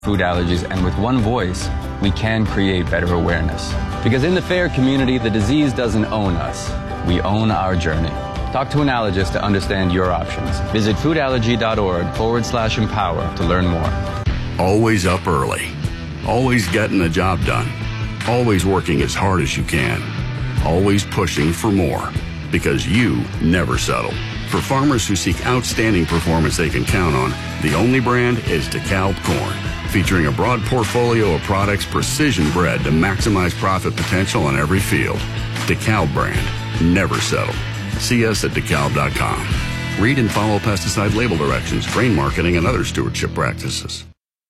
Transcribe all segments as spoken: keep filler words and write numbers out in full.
food allergies, and with one voice, we can create better awareness. Because in the fair community, the disease doesn't own us. We own our journey. Talk to an allergist to understand your options. Visit foodallergy.org forward slash empower to learn more. Always up early. Always getting the job done. Always working as hard as you can. Always pushing for more. Because you never settle. For farmers who seek outstanding performance they can count on, the only brand is DeKalb Corn. Featuring a broad portfolio of products precision bred to maximize profit potential on every field. DeKalb brand. Never settle. See us at DeKalb dot com. Read and follow pesticide label directions, grain marketing, and other stewardship practices.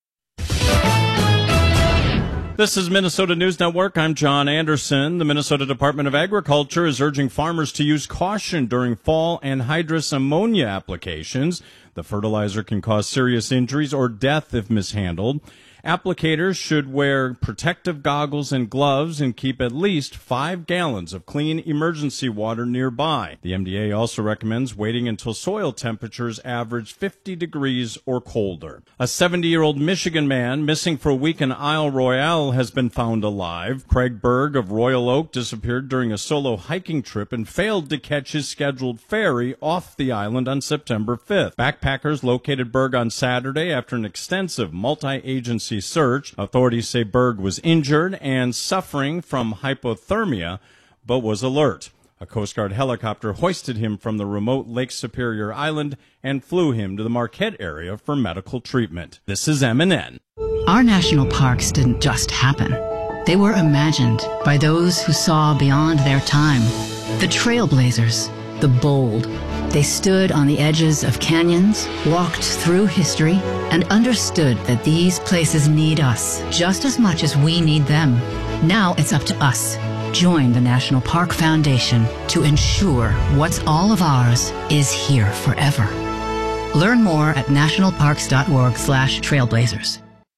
This is Minnesota News Network. I'm John Anderson. The Minnesota Department of Agriculture is urging farmers to use caution during fall anhydrous ammonia applications. The fertilizer can cause serious injuries or death if mishandled. Applicators should wear protective goggles and gloves and keep at least five gallons of clean emergency water nearby. The M D A also recommends waiting until soil temperatures average fifty degrees or colder. A seventy-year-old Michigan man missing for a week in Isle Royale has been found alive. Craig Berg of Royal Oak disappeared during a solo hiking trip and failed to catch his scheduled ferry off the island on September fifth. Backpackers located Berg on Saturday after an extensive multi-agency search. Authorities say Berg was injured and suffering from hypothermia, but was alert. A Coast Guard helicopter hoisted him from the remote Lake Superior Island and flew him to the Marquette area for medical treatment. This is M N N. Our national parks didn't just happen. They were imagined by those who saw beyond their time. The trailblazers, the bold. They stood on the edges of canyons, walked through history, and understood that these places need us just as much as we need them. Now it's up to us. Join the National Park Foundation to ensure what's all of ours is here forever. Learn more at nationalparks.org slash trailblazers.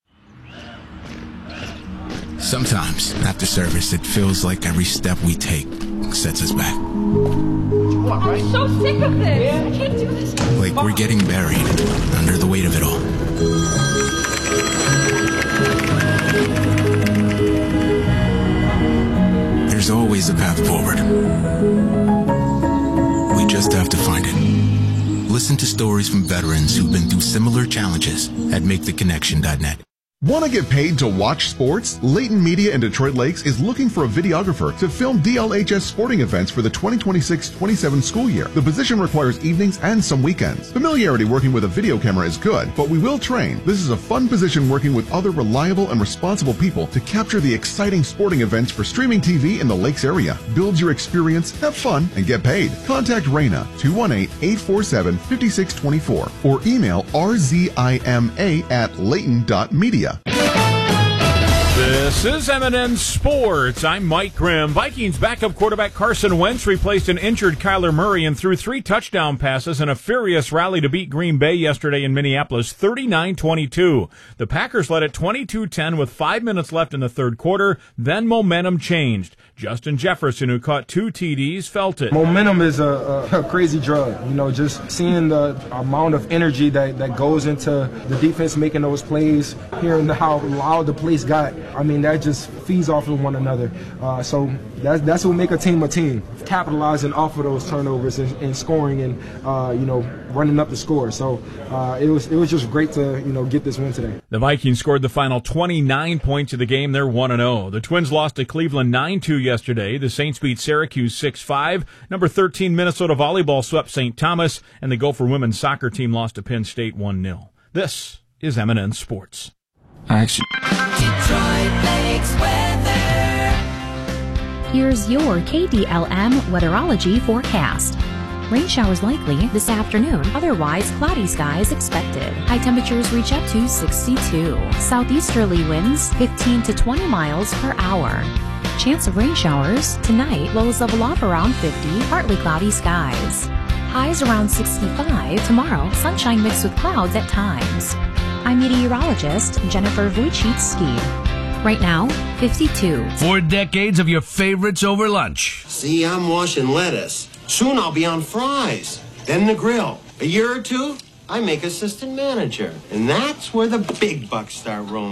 Sometimes, after service, it feels like every step we take sets us back. I'm so sick of this. I can't do this. Like we're getting buried under the weight of it all. There's always a path forward. We just have to find it. Listen to stories from veterans who've been through similar challenges at make the connection dot net. Want to get paid to watch sports? Layton Media in Detroit Lakes is looking for a videographer to film D L H S sporting events for the twenty twenty-six twenty-seven school year. The position requires evenings and some weekends. Familiarity working with a video camera is good, but we will train. This is a fun position working with other reliable and responsible people to capture the exciting sporting events for streaming T V in the Lakes area. Build your experience, have fun, and get paid. Contact Raina, two one eight, eight four seven, five six two four, or email r z i m a at layton dot media. This is M and N Sports. I'm Mike Grimm. Vikings backup quarterback Carson Wentz replaced an injured Kyler Murray and threw three touchdown passes in a furious rally to beat Green Bay yesterday in Minneapolis, thirty-nine twenty-two. The Packers led at twenty-two ten with five minutes left in the third quarter. Then momentum changed. Justin Jefferson, who caught two T Ds, felt it. Momentum is a, a, a crazy drug. You know, just seeing the amount of energy that, that goes into the defense making those plays, hearing how loud the place got. I mean, that just feeds off of one another. Uh, so that's, that's what make a team a team. Capitalizing off of those turnovers and, and scoring and, uh, you know, running up the score. So uh, it was it was just great to, you know, get this win today. The Vikings scored the final twenty-nine points of the game. They're one and oh. The Twins lost to Cleveland nine two yesterday. The Saints beat Syracuse six five. Number thirteen Minnesota Volleyball swept Saint Thomas. And the Gopher women's soccer team lost to Penn State one nil. This is M and N Sports. Action. Detroit Lakes weather. Here's your K D L M weatherology forecast. Rain showers likely this afternoon, otherwise cloudy skies expected. High temperatures reach up to sixty-two. Southeasterly winds fifteen to twenty miles per hour. Chance of rain showers tonight, lows level off around fifty, partly cloudy skies. Highs around sixty-five. Tomorrow, sunshine mixed with clouds at times. I'm meteorologist Jennifer Wojcicki. Right now, fifty-two. Four decades of your favorites over lunch. See, I'm washing lettuce. Soon I'll be on fries. Then the grill. A year or two, I make assistant manager. And that's where the big bucks start rolling.